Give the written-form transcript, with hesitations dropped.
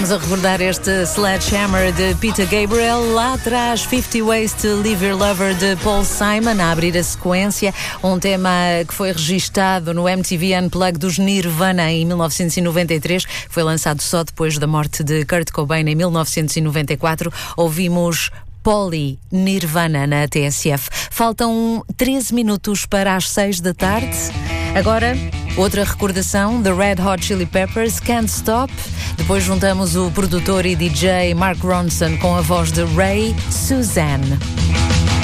Vamos a recordar este Sledgehammer de Peter Gabriel, lá atrás 50 Ways to Leave Your Lover de Paul Simon, a abrir a sequência, um tema que foi registado no MTV Unplugged dos Nirvana em 1993, foi lançado só depois da morte de Kurt Cobain em 1994. Ouvimos Polly, Nirvana na TSF. Faltam 13 minutos para as 6 da tarde. Agora, outra recordação, The Red Hot Chili Peppers, Can't Stop. Depois juntamos o produtor e DJ Mark Ronson com a voz de Ray Suzanne.